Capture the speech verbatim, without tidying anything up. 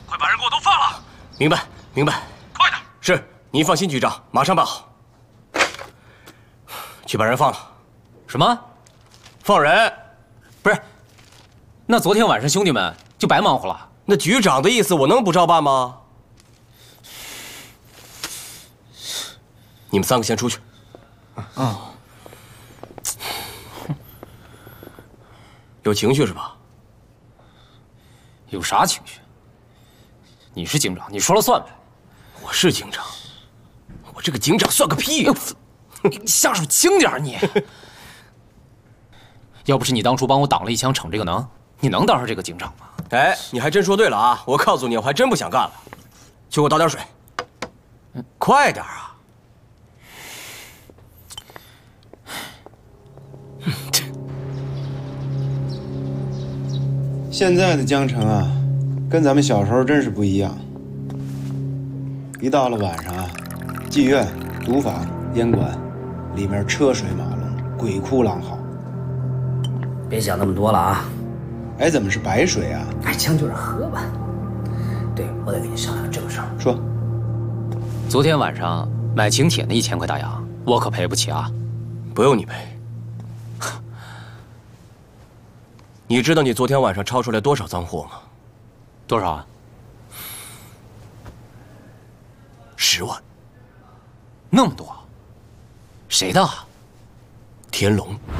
快把人给我都放了！ 明白，明白。 快点！ 是，您放心，局长，马上办好。去把人放了。 什么？ 放人？ 不是。那昨天晚上兄弟们就白忙活了。 那局长的意思，我能不照办吗？你们三个先出去。 嗯。 有情绪是吧？ 有啥情绪？你是警长，你说了算呗。 我是警长，我这个警长算个屁呀！ 你下手轻点你。要不是你当初帮我挡了一枪，逞这个能，你能当上这个警长吗？ 哎，你还真说对了啊！我告诉你，我还真不想干了。去给我倒点水。嗯，快点啊！ 现在的江城啊，跟咱们小时候真是不一样。一到了晚上啊，妓院、赌坊、烟馆，里面车水马龙，鬼哭狼嚎。 别想那么多了啊！ 哎，怎么是白水啊？ 哎，将就着喝吧。对，我得跟你商量这个事儿。 说， 昨天晚上买请帖那一千块大洋，我可赔不起啊！ 不用你赔。你知道你昨天晚上抄出来多少赃货吗？ 多少啊？ 十万。 那么多？谁的？ 天龙。